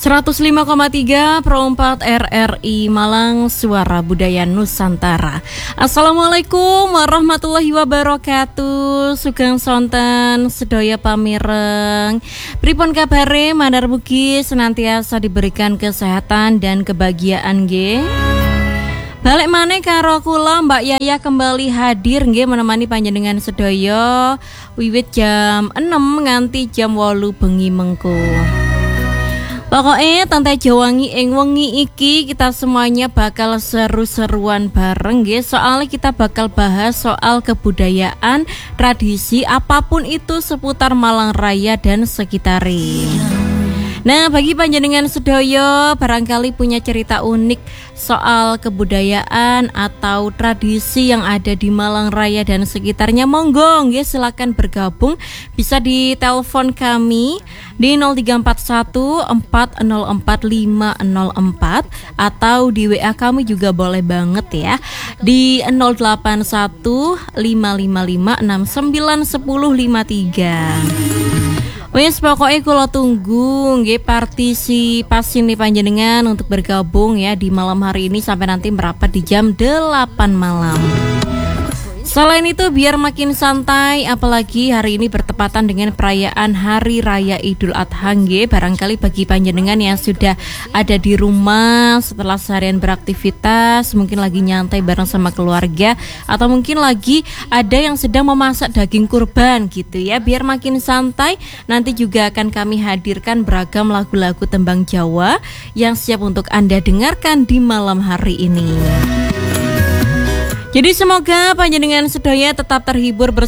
105,3 Pro 4 RRI Malang, Suara Budaya Nusantara. Assalamualaikum warahmatullahi wabarakatuh. Sugeng sonten sedaya pamireng. Pripun kabare, mandar mugi senantiasa diberikan kesehatan dan kebahagiaan nggih. Balik maneh karo kula Mbak Yaya kembali hadir nggih menemani panjenengan sedaya wiwit jam 6 nganti jam 8 bengi mengko. Pokoknya Tante Jawangi ing wengi iki kita semuanya bakal seru-seruan bareng nggih. Soalnya kita bakal bahas soal kebudayaan, tradisi apapun itu seputar Malang Raya dan sekitarnya. Nah, bagi panjenengan sedaya barangkali punya cerita unik soal kebudayaan atau tradisi yang ada di Malang Raya dan sekitarnya, monggo nggih silakan bergabung. Bisa di telepon kami di 0341 404 504 atau di WA kami juga boleh banget ya di 081 555 69 10 53. Wes pokoknya kalau tunggu nggih partisipasi nih panjenengan untuk bergabung ya di malam hari ini sampai nanti merapat di jam 8 malam. Selain itu biar makin santai, apalagi hari ini bertepatan dengan perayaan Hari Raya Idul Adha nggih. Barangkali bagi panjenengan yang sudah ada di rumah setelah seharian beraktivitas, mungkin lagi nyantai bareng sama keluarga, atau mungkin lagi ada yang sedang memasak daging kurban gitu ya. Biar makin santai, nanti juga akan kami hadirkan beragam lagu-lagu tembang Jawa yang siap untuk Anda dengarkan di malam hari ini. Jadi semoga panjenengan sedaya tetap terhibur bersama